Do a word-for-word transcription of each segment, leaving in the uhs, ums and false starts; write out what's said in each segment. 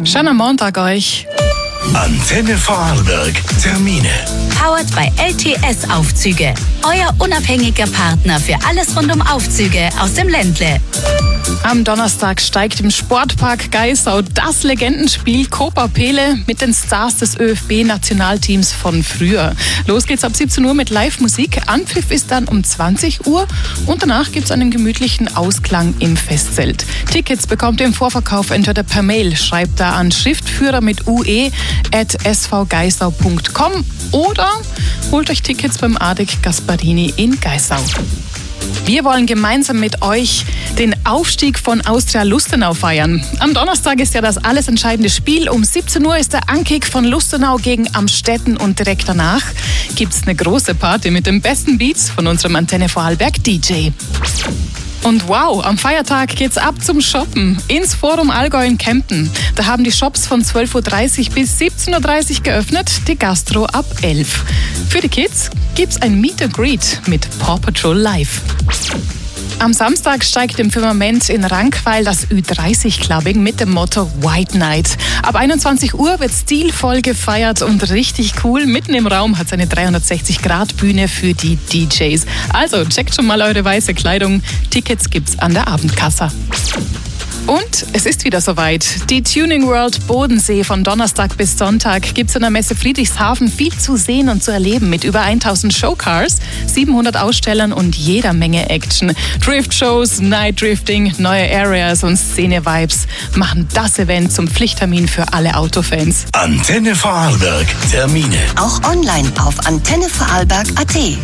Schönen Montag euch. Antenne Vorarlberg. Termine. Powered by L T S Aufzüge. Euer unabhängiger Partner für alles rund um Aufzüge aus dem Ländle. Am Donnerstag steigt im Sportpark Geisau das Legendenspiel Copa Pele mit den Stars des Ö F B-Nationalteams von früher. Los geht's ab siebzehn Uhr mit Live-Musik. Anpfiff ist dann um zwanzig Uhr und danach gibt's einen gemütlichen Ausklang im Festzelt. Tickets bekommt ihr im Vorverkauf entweder per Mail, schreibt da an Schriftführer mit ue at s v geisau punkt com oder holt euch Tickets beim Adek Gasparini in Geisau. Wir wollen gemeinsam mit euch den Aufstieg von Austria Lustenau feiern. Am Donnerstag ist ja das alles entscheidende Spiel. Um siebzehn Uhr ist der Ankick von Lustenau gegen Amstetten und direkt danach gibt's eine große Party mit den besten Beats von unserem Antenne Vorarlberg D J. Und wow, am Feiertag geht's ab zum Shoppen ins Forum Allgäu in Kempten. Da haben die Shops von zwölf Uhr dreißig bis siebzehn Uhr dreißig geöffnet, die Gastro ab elf. Für die Kids gibt's ein Meet and Greet mit Paw Patrol Live. Am Samstag steigt im Firmament in Rankweil das Ü dreißig Clubbing mit dem Motto White Night. Ab einundzwanzig Uhr wird stilvoll gefeiert und richtig cool. Mitten im Raum hat es eine dreihundertsechzig Grad Bühne für die D Js. Also checkt schon mal eure weiße Kleidung. Tickets gibt's an der Abendkasse. Und es ist wieder soweit. Die Tuning World Bodensee von Donnerstag bis Sonntag gibt's in der Messe Friedrichshafen viel zu sehen und zu erleben mit über tausend Showcars, siebenhundert Ausstellern und jeder Menge Action. Drift-Shows, Night-Drifting, neue Areas und Szene-Vibes machen das Event zum Pflichttermin für alle Autofans. Antenne Vorarlberg. Termine. Auch online auf antenne vorarlberg punkt a t.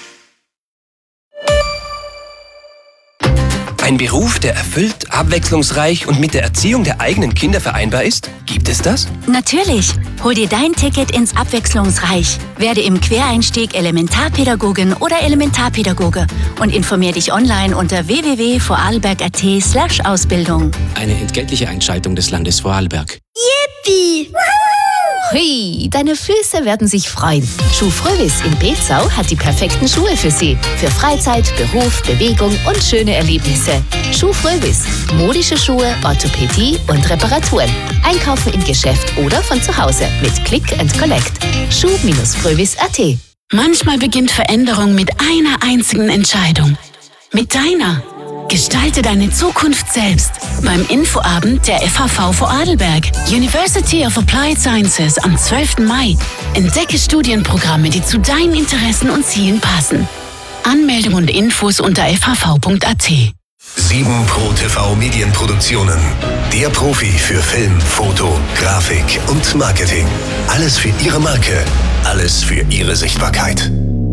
Ein Beruf, der erfüllt, abwechslungsreich und mit der Erziehung der eigenen Kinder vereinbar ist? Gibt es das? Natürlich. Hol dir dein Ticket ins Abwechslungsreich. Werde im Quereinstieg Elementarpädagogin oder Elementarpädagoge und informier dich online unter w w w punkt vorarlberg punkt a t slash Ausbildung. Eine entgeltliche Einschaltung des Landes Vorarlberg. Yippie! Hui, deine Füße werden sich freuen. Schuh Frövis in Bezau hat die perfekten Schuhe für Sie. Für Freizeit, Beruf, Bewegung und schöne Erlebnisse. Schuh Frövis. Modische Schuhe, Orthopädie und Reparaturen. Einkaufen im Geschäft oder von zu Hause mit Click and Collect. schuh Frövis punkt a t. Manchmal beginnt Veränderung mit einer einzigen Entscheidung. Mit deiner. Gestalte deine Zukunft selbst beim Infoabend der F H V Vorarlberg. University of Applied Sciences am zwölften Mai. Entdecke Studienprogramme, die zu deinen Interessen und Zielen passen. Anmeldung und Infos unter f h v punkt a t. sieben Pro T V Medienproduktionen. Der Profi für Film, Foto, Grafik und Marketing. Alles für Ihre Marke. Alles für Ihre Sichtbarkeit.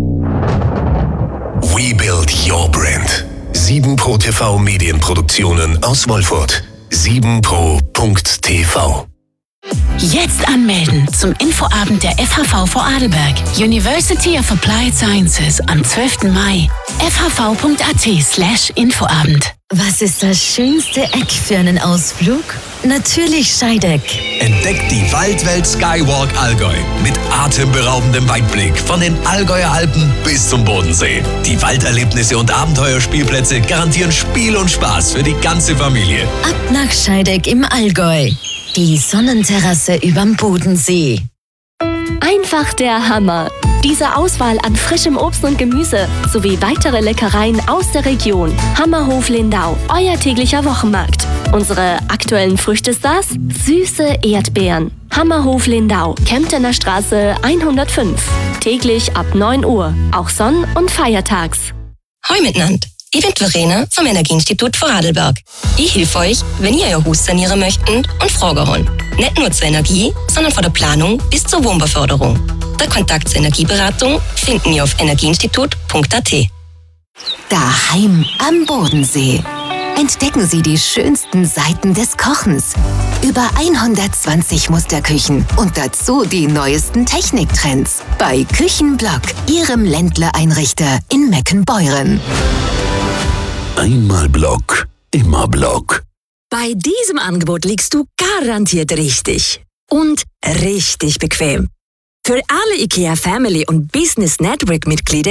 We build your brand. sieben Pro T V Medienproduktionen aus Wolfurt. sieben pro punkt t v. Jetzt anmelden zum Infoabend der F H V Vorarlberg. University of Applied Sciences am zwölften Mai. f h v punkt a t slash Infoabend. Was ist das schönste Eck für einen Ausflug? Natürlich Scheideck. Entdeckt die Waldwelt Skywalk Allgäu mit atemberaubendem Weitblick von den Allgäuer Alpen bis zum Bodensee. Die Walderlebnisse und Abenteuerspielplätze garantieren Spiel und Spaß für die ganze Familie. Ab nach Scheideck im Allgäu. Die Sonnenterrasse überm Bodensee. Einfach der Hammer. Diese Auswahl an frischem Obst und Gemüse sowie weitere Leckereien aus der Region. Hammerhof Lindau, euer täglicher Wochenmarkt. Unsere aktuellen Früchtestars? Süße Erdbeeren. Hammerhof Lindau, Kemptener Straße hundertfünf. Täglich ab neun Uhr, auch sonn- und feiertags. Hoi miteinander. Ich bin Verena vom Energieinstitut Vorarlberg. Ich helfe euch, wenn ihr euer Haus sanieren möchtet und Fragen habt. Nicht nur zur Energie, sondern von der Planung bis zur Wohnbeförderung. Der Kontakt zur Energieberatung finden wir auf energieinstitut punkt a t. Daheim am Bodensee. Entdecken Sie die schönsten Seiten des Kochens. Über hundertzwanzig Musterküchen und dazu die neuesten Techniktrends. Bei Küchenblock, Ihrem Ländler-Einrichter in Meckenbeuren. Einmal Block, immer Block. Bei diesem Angebot liegst du garantiert richtig. Und richtig bequem. Für alle IKEA Family und Business Network Mitglieder